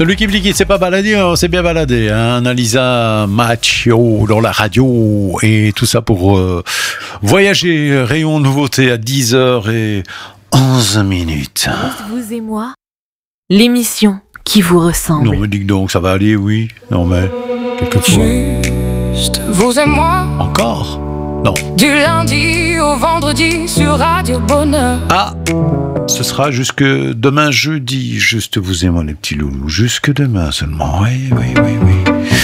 Celui qui me dit qu'il ne s'est pas baladé, on s'est bien baladé. Hein. Analisa Macchio dans la radio et tout ça pour voyager. Rayon nouveauté à 10h11. Vous et moi, l'émission qui vous ressemble. Non mais dis donc, ça va aller, oui. Non mais, quelquefois. Juste vous et moi. Encore ? Non. Du lundi au vendredi sur Radio Bonheur. Ah, ce sera jusque demain jeudi. Juste vous et moi les petits loulous. Jusque demain seulement. Oui. Pourquoi ?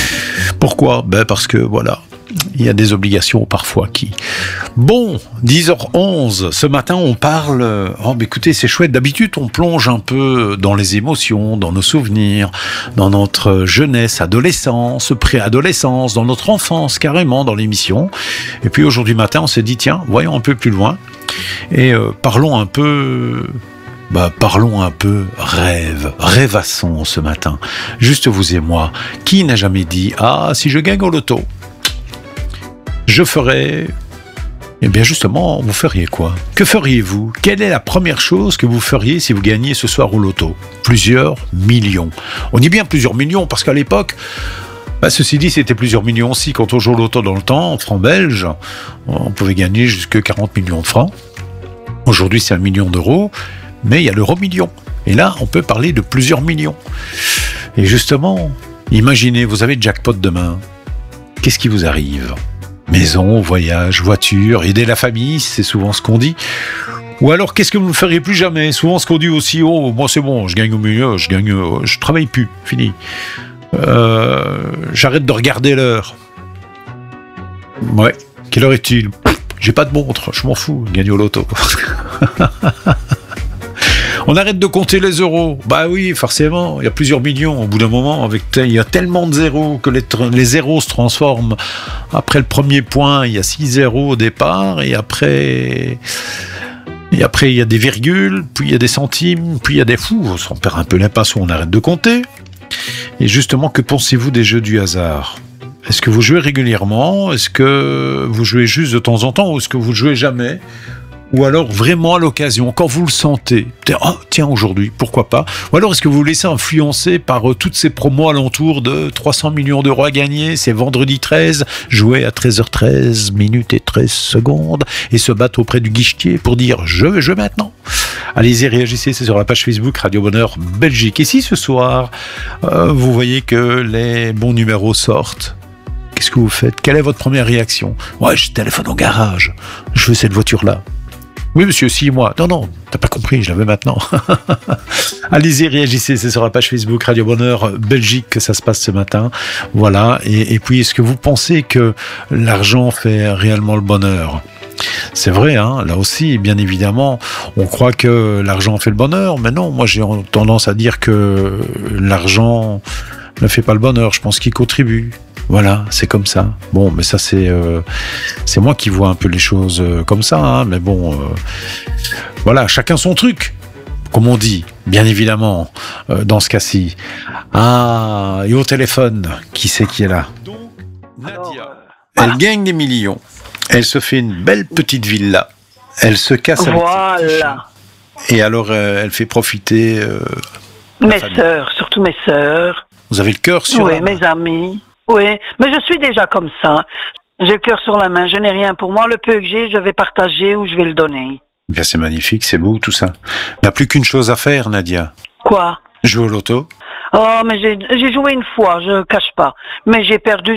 Parce que voilà, il y a des obligations parfois qui... Bon, 10h11, ce matin on parle... écoutez, c'est chouette, d'habitude on plonge un peu dans les émotions, dans nos souvenirs, dans notre jeunesse, adolescence, préadolescence, dans notre enfance carrément dans l'émission. Et puis aujourd'hui matin on s'est dit, tiens, voyons un peu plus loin et parlons un peu rêvassons ce matin. Juste vous et moi, qui n'a jamais dit, si je gagne au loto, je ferai... Eh bien justement, vous feriez quoi ? Que feriez-vous ? Quelle est la première chose que vous feriez si vous gagniez ce soir au loto ? Plusieurs millions. On dit bien plusieurs millions parce qu'à l'époque, ceci dit, c'était plusieurs millions aussi. Quand on joue au loto dans le temps, en francs belges, on pouvait gagner jusque 40 millions de francs. Aujourd'hui, c'est 1 million d'euros, mais il y a l'euro million. Et là, on peut parler de plusieurs millions. Et justement, imaginez, vous avez jackpot demain. Qu'est-ce qui vous arrive ? Maison, voyage, voiture, aider la famille, c'est souvent ce qu'on dit. Ou alors, qu'est-ce que vous ne feriez plus jamais ? Souvent, ce qu'on dit aussi, moi c'est bon, je gagne au milieu, je travaille plus, fini. J'arrête de regarder l'heure. Ouais, quelle heure est-il ? J'ai pas de montre, je m'en fous, gagne au loto. On arrête de compter les euros. Oui, forcément, il y a plusieurs millions. Au bout d'un moment, il y a tellement de zéros que les zéros se transforment. Après le premier point, il y a 6 zéros au départ. Et après, il y a des virgules, puis il y a des centimes, puis il y a des fous. On perd un peu l'impasse où on arrête de compter. Et justement, que pensez-vous des jeux du hasard ? Est-ce que vous jouez régulièrement ? Est-ce que vous jouez juste de temps en temps ? Ou est-ce que vous ne jouez jamais ? Ou alors vraiment à l'occasion, quand vous le sentez, tiens aujourd'hui, pourquoi pas ? Ou alors est-ce que vous vous laissez influencer par toutes ces promos alentours de 300 millions d'euros à gagner, c'est vendredi 13, jouer à 13h13 minutes et 13 secondes et se battre auprès du guichetier pour dire je vais jouer maintenant. Allez-y, réagissez, c'est sur la page Facebook Radio Bonheur Belgique. Et si ce soir, vous voyez que les bons numéros sortent, qu'est-ce que vous faites ? Quelle est votre première réaction ? Ouais, je téléphone au garage, je veux cette voiture-là. Oui, monsieur, 6 mois. Non, t'as pas compris, je la veux maintenant. Allez-y, réagissez, c'est sur la page Facebook Radio Bonheur Belgique que ça se passe ce matin. Voilà, et puis est-ce que vous pensez que l'argent fait réellement le bonheur ? C'est vrai, là aussi, bien évidemment, on croit que l'argent fait le bonheur, mais non, moi j'ai tendance à dire que l'argent ne fait pas le bonheur, je pense qu'il contribue. Voilà, c'est comme ça. Bon, mais ça c'est moi qui vois un peu les choses comme ça, mais bon, voilà, chacun son truc, comme on dit, bien évidemment, dans ce cas-ci. Et au téléphone, qui c'est qui est là ? Donc, Nadia, elle gagne des millions, elle se fait une belle petite villa, elle se casse un petit chien, et alors elle fait profiter mes sœurs, surtout mes sœurs. Vous avez le cœur sur la main. Mes amis. Oui, mais je suis déjà comme ça. J'ai le cœur sur la main, je n'ai rien pour moi. Le peu que j'ai, je vais partager ou je vais le donner. Bien, c'est magnifique, c'est beau tout ça. Il n'y a plus qu'une chose à faire, Nadia. Quoi ? Jouer au loto. Mais j'ai joué une fois, je ne cache pas. Mais j'ai perdu